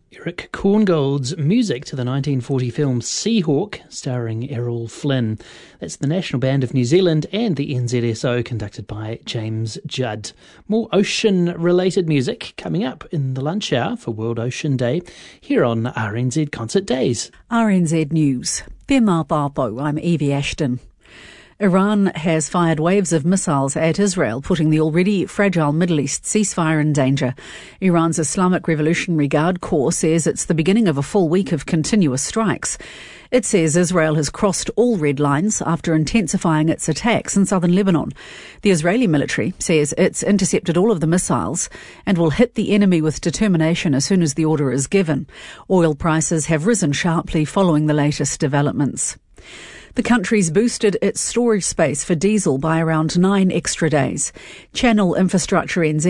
Eric Korngold's music to the 1940 film Seahawk, starring Errol Flynn. That's the National Band of New Zealand and the NZSO, conducted by James Judd. More ocean-related music coming up in the lunch hour for World Ocean Day here on RNZ Concert Days. RNZ News. Tēnā tātou, I'm Evie Ashton. Iran has fired waves of missiles at Israel, putting the already fragile Middle East ceasefire in danger. Iran's Islamic Revolutionary Guard Corps says it's the beginning of a full week of continuous strikes. It says Israel has crossed all red lines after intensifying its attacks in southern Lebanon. The Israeli military says it's intercepted all of the missiles and will hit the enemy with determination as soon as the order is given. Oil prices have risen sharply following the latest developments. The country's boosted its storage space for diesel by around 9 extra days. Channel Infrastructure NZ